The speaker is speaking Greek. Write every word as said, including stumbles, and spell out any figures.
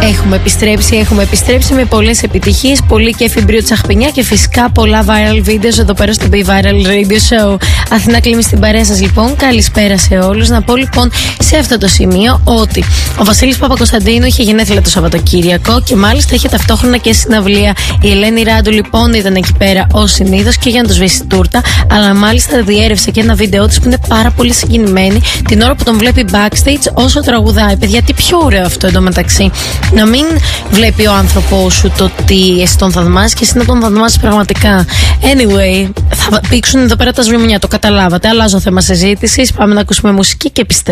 Έχουμε επιστρέψει, έχουμε επιστρέψει με πολλές επιτυχίες, πολύ κέφι μπρίο τσαχπινιά και φυσικά πολλά viral videos εδώ πέρα στο Be Viral Radio Show. Αθηνά Κλίμη στην παρέα σας λοιπόν. Καλησπέρα σε όλους. Να πω λοιπόν σε αυτό το σημείο ότι ο Βασίλης Παπακοσταντίνου είχε γενέθλια το Σαββατοκύριακο και μάλιστα είχε ταυτόχρονα και συναυλία. Η Ελένη Ράντου λοιπόν ήταν εκεί πέρα ως συνήθως και για να του σβήσει τούρτα, αλλά μάλιστα διέρευσε και ένα βίντεο της που είναι πάρα πολύ συγκινημένη την ώρα που τον βλέπει backstage όσο τραγουδάει. Παιδιά, τι πιο ωραίο αυτό εντωμεταξύ. Να μην βλέπει ο άνθρωπός σου το τι εσύ τον θαυμάζεις και εσύ να τον θαυμάζεις πραγματικά. Anyway, θα πήξουν εδώ πέρα τα σβημιά, το καταλάβατε. Αλλάζω θέμα συζήτησης. Πάμε να ακούσουμε μουσική και επιστρέφουμε.